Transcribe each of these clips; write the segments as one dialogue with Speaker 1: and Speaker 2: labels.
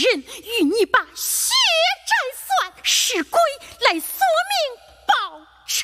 Speaker 1: 人与你把血债算，是鬼来索命报仇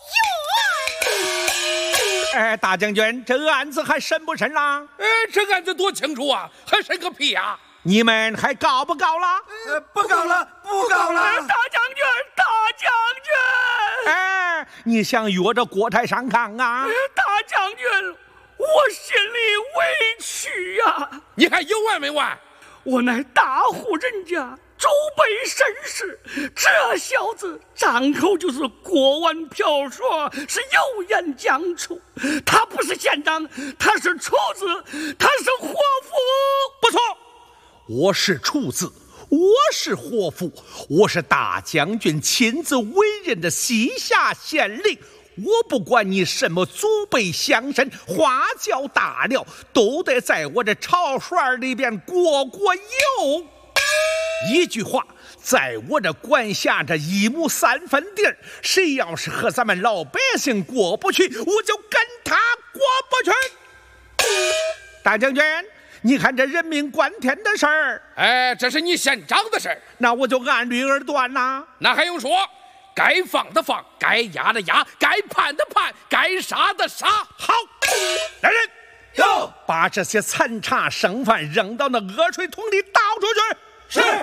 Speaker 1: 冤。
Speaker 2: 大将军，这案子还审不审啦？
Speaker 3: 这案子多清楚啊，还审个屁呀！
Speaker 2: 你们还告不告了？
Speaker 4: 不告了，不告了！
Speaker 3: 大将军，大将军！
Speaker 2: 你想约着郭台上炕啊？
Speaker 3: 大将军，我心里委屈呀！你还有完没完？我乃大户人家，祖辈绅士，这小子张口就是锅碗瓢勺，是油盐酱醋。他不是县长，他是厨子，他是伙夫。
Speaker 2: 不错，我是厨子，我是伙夫，我是大将军亲自委任的西夏县令。我不管你什么祖辈乡绅花轿大料，都得在我这炒涮里边过油。一句话，在我这管辖这1亩3分地儿，谁要是和咱们老百姓过不去，我就跟他过不去。大将军，你看这人命关天的事儿，
Speaker 3: 这是你县长的事儿，那
Speaker 2: 我就按律而断呐。
Speaker 3: 那还用说？该放的放，该压的压，该判的判，该杀的杀。
Speaker 2: 好，来人，把这些残茶剩饭扔到那恶水桶里倒出去。
Speaker 4: 是。